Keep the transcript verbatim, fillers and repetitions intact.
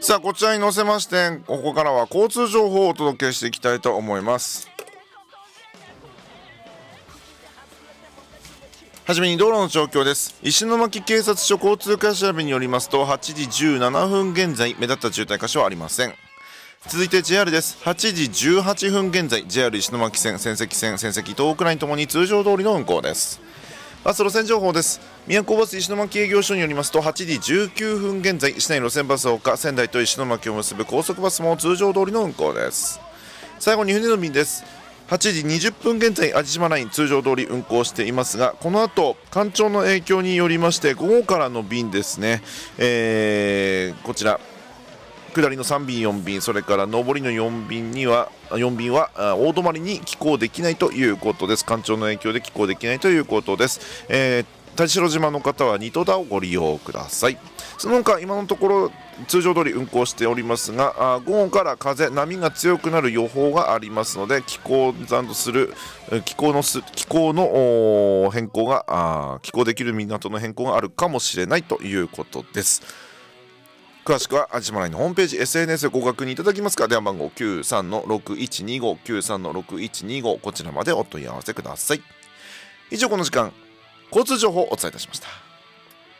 さあこちらに載せまして、ここからは交通情報をお届けしていきたいと思います。はじめに道路の状況です。石巻警察署交通課調べによりますと、はちじじゅうななふん現在目立った渋滞箇所はありません。続いて ジェイアール です。はちじじゅうはっぷん現在 ジェイアール 石巻線、仙石線、仙石東北ラインともに通常通りの運行です。バス路線情報です。宮古バス石巻営業所によりますと、はちじじゅうきゅうふん現在市内路線バスほか仙台と石巻を結ぶ高速バスも通常通りの運行です。最後に船の便です。はちじにじゅっぷん現在淡路島ライン通常通り運行していますが、この後干潮の影響によりまして午後からの便ですね、えー、こちら下りのさんびんよんびん、それから上りのよんびんにはよんびんは大泊まりに寄港できないということです。干潮の影響で寄港できないということです。えー田代島の方はニトダをご利用ください。その他今のところ通常通り運行しておりますが、午後から風波が強くなる予報がありますので、気候残土する気候のす気候の変更が気候できる港の変更があるかもしれないということです。詳しくは淡路島ラインのホームページ エスエヌエス でご確認いただけますか。電話番号 きゅうさんのろくいちにご きゅうさんのろくいちにご こちらまでお問い合わせください。以上この時間交通情報をお伝えいたしました。